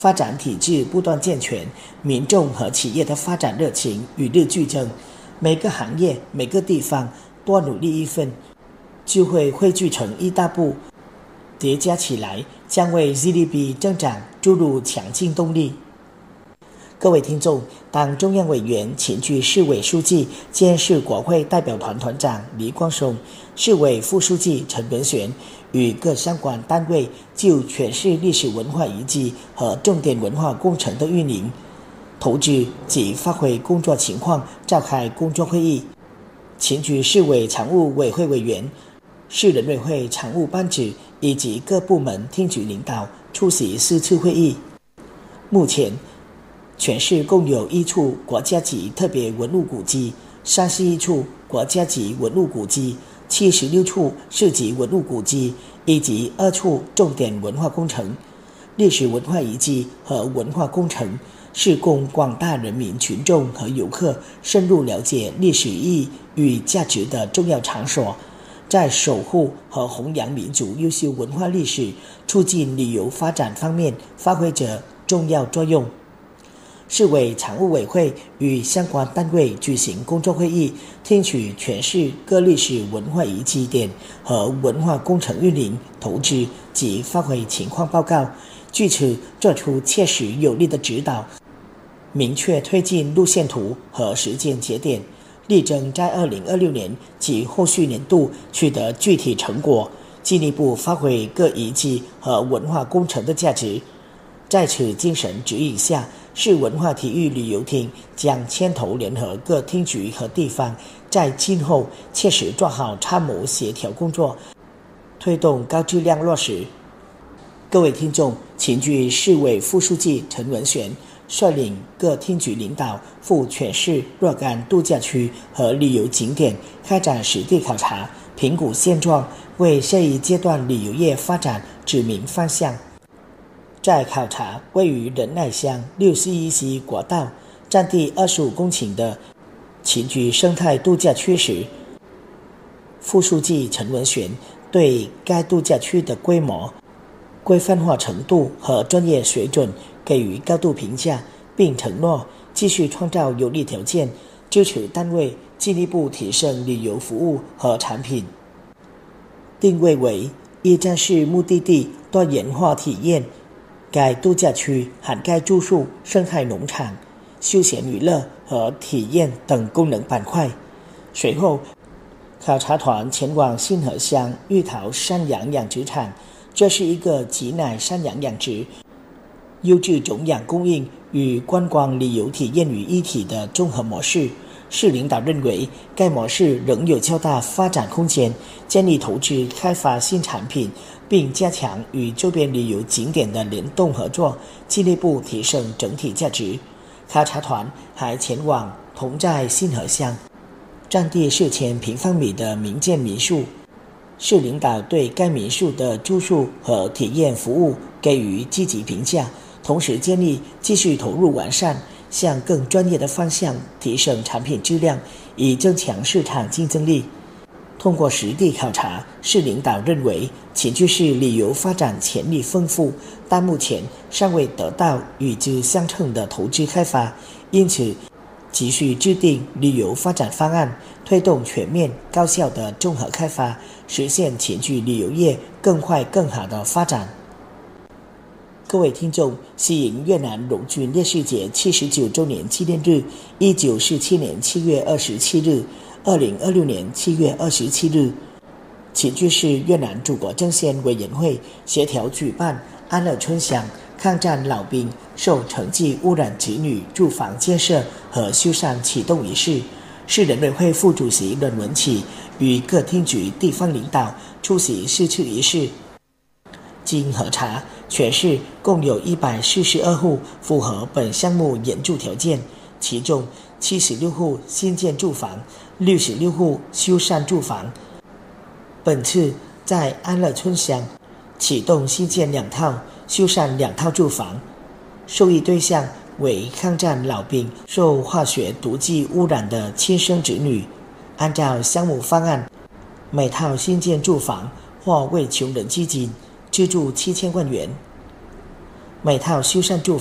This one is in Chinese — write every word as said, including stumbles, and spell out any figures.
发展体制不断健全，民众和企业的发展热情与日俱增，每个行业、每个地方多努力一分，就会汇聚成一大步，叠加起来，将为 G D P 增长注入强劲动力。各位听众，当中央委员、前区市委书记兼市国会代表团团长黎光松、市委副书记陈文璇与各相关单位就全市历史文化遗迹和重点文化工程的运营、投资及发挥工作情况召开工作会议。前区市委常务委会委员、市人委会常务班子以及各部门厅局领导出席四次会议。目前，全市共有一处国家级特别文物古迹，三十一处国家级文物古迹，七十六处市级文物古迹，以及二处重点文化工程。历史文化遗迹和文化工程是供广大人民群众和游客深入了解历史意义与价值的重要场所，在守护和弘扬民族优秀文化历史、促进旅游发展方面发挥着重要作用。市委常务委会与相关单位举行工作会议，听取全市各历史文化遗迹点和文化工程运营、投资及发挥情况报告，据此作出切实有力的指导，明确推进路线图和时间节点，力争在二零二六年及后续年度取得具体成果，进一步发挥各遗迹和文化工程的价值。在此精神指引下，市文化体育旅游厅将牵头联合各厅局和地方，在今后切实做好参谋协调工作，推动高质量落实。各位听众，前区市委副书记陈文璇率领各厅局领导赴全市若干度假区和旅游景点开展实地考察，评估现状，为下一阶段旅游业发展指明方向。在考察位于仁爱乡六十一溪国道占地二十五公顷的前区生态度假区时，副书记陈文璇对该度假区的规模、规范化程度和专业水准给予高度评价，并承诺继续创造有利条件，支持单位进一步提升旅游服务和产品。定位为一站式目的地多元化体验，该度假区涵盖住宿、生态农场、休闲娱乐和体验等功能板块。随后，考察团前往信和乡玉桃山羊养殖场，这是一个集奶山羊养殖、优质种养供应与观光旅游体验于一体的综合模式。市领导认为，该模式仍有较大发展空间，建议投资开发新产品，并加强与周边旅游景点的联动合作，进一步提升整体价值。考察团还前往同在信和乡占地四千平方米的民建民宿，市领导对该民宿的住宿和体验服务给予积极评价，同时建议继续投入完善，向更专业的方向提升产品质量，以增强市场竞争力。通过实地考察，市领导认为前区市旅游发展潜力丰富，但目前尚未得到与之相称的投资开发，因此急需制定旅游发展方案，推动全面高效的综合开发，实现前区旅游业更快更好的发展。各位听众，喜迎越南荣军烈士节七十九周年纪念日，一九四七年七月二十七日，二零二六年七月二十七日，前区市越南祖国阵线委员会协调举办安乐村乡抗战老兵受城际污染子女住房建设和修缮启动仪式。市人委会副主席任文启与各厅局地方领导出席四次仪式。经核查，全市共有一百四十二户符合本项目援助条件，其中七十六户新建住房，六十六户修缮住房。本次在安乐村乡启动新建两套、修缮两套住房，受益对象为抗战老兵受化学毒剂污染的亲生子女。按照项目方案，每套新建住房或为穷人基金资助七千万元。 每套修缮住